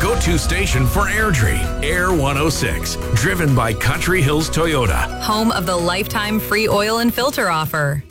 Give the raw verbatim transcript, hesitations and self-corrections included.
go-to station for Airdrie. Air one oh six, driven by Country Hills Toyota. Home of the lifetime free oil and filter offer.